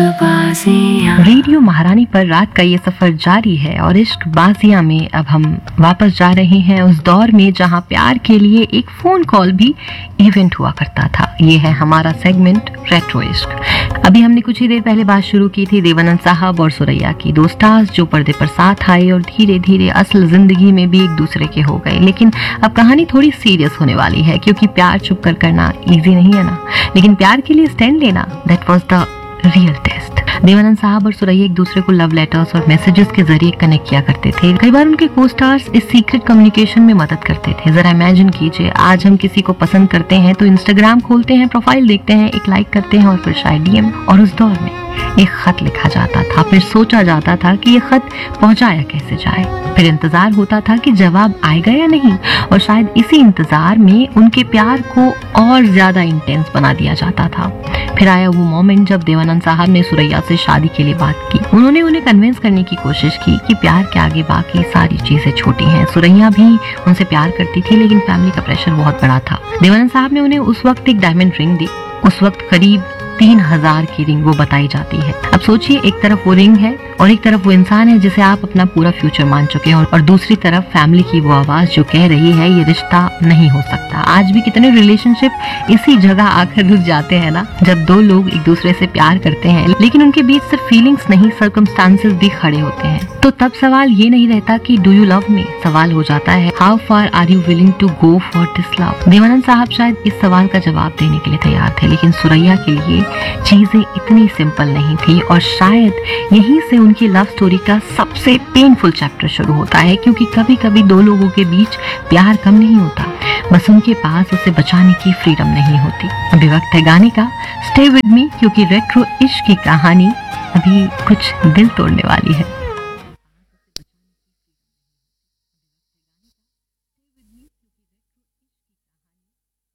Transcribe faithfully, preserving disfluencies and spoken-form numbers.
Radio महारानी पर रात का ये सफर जारी है और इश्क बाजियां में अब हम वापस जा रहे हैं उस दौर में जहां प्यार के लिए एक फोन कॉल भी इवेंट हुआ करता था। ये है हमारा सेगमेंट रेट्रो इश्क। अभी हमने कुछ ही देर पहले बात शुरू की थी देवानंद साहब और सुरैया की, दो स्टार्स जो पर्दे पर साथ आए और धीरे धीरे असल जिंदगी में भी एक दूसरे के हो गए। लेकिन अब कहानी थोड़ी सीरियस होने वाली है, क्योंकि प्यार छुप कर करना इजी नहीं है ना, लेकिन प्यार के लिए स्टैंड लेना, that was the real test. Devanand साहब और सुरैया एक दूसरे को लव लेटर्स और मैसेजेस के जरिए कनेक्ट किया करते थे। कई बार उनके को स्टार्स इस सीक्रेट कम्युनिकेशन में मदद करते थे। जरा इमेजिन कीजिए, आज हम किसी को पसंद करते हैं तो इंस्टाग्राम खोलते हैं, प्रोफाइल देखते हैं, एक लाइक करते हैं और फिर शायद डीएम। और उस दौर में एक खत लिखा जाता था, फिर सोचा जाता था कि ये खत पहुंचाया कैसे जाए, फिर इंतजार होता था कि जवाब आएगा या नहीं, और शायद इसी इंतजार में उनके प्यार को और ज्यादा इंटेंस बना दिया जाता था। फिर आया वो मोमेंट जब देवानंद साहब ने सुरैया से शादी के लिए बात की। उन्होंने उन्हें कन्विंस करने की कोशिश की कि प्यार के आगे बाकी सारी चीजें छोटी हैं। सुरैया भी उनसे प्यार करती थी, लेकिन फैमिली का प्रेशर बहुत बड़ा था। देवानंद साहब ने उन्हें उस वक्त एक डायमंड रिंग दी। उस वक्त करीब तीन हजार की रिंग वो बताई जाती है। अब सोचिए, एक तरफ वो रिंग है और एक तरफ वो इंसान है जिसे आप अपना पूरा फ्यूचर मान चुके हैं, और दूसरी तरफ फैमिली की वो आवाज जो कह रही है ये रिश्ता नहीं हो सकता। आज भी कितने रिलेशनशिप इसी जगह आकर रुक जाते हैं ना, जब दो लोग एक दूसरे से प्यार करते हैं लेकिन उनके बीच सिर्फ फीलिंग्स नहीं, सर्कमस्टांसेस भी खड़े होते हैं। तो तब सवाल ये नहीं रहता कि डू यू लव मी, सवाल हो जाता है how far are you willing to go for this love. Devanand साहब शायद इस सवाल का जवाब देने के लिए तैयार थे, लेकिन सुरैया के लिए चीजें इतनी सिंपल नहीं थी, और शायद यहीं से उनकी लव स्टोरी का सबसे पेनफुल चैप्टर शुरू होता है। क्योंकि कभी कभी दो लोगों के बीच प्यार कम नहीं होता, बस उनके पास उसे बचाने की फ्रीडम नहीं होती। अभी वक्त है गाने का, स्टे विद मी, क्योंकि रेट्रो इश्क की कहानी अभी कुछ दिल तोड़ने वाली है।